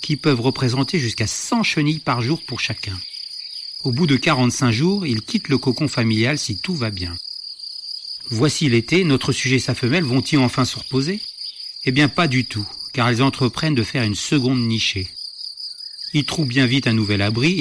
qui peuvent représenter jusqu'à 100 chenilles par jour pour chacun. Au bout de 45 jours, ils quittent le cocon familial si tout va bien. Voici l'été, notre sujet et sa femelle vont-ils enfin se reposer ? Eh bien pas du tout, car elles entreprennent de faire une seconde nichée. Ils trouvent bien vite un nouvel abri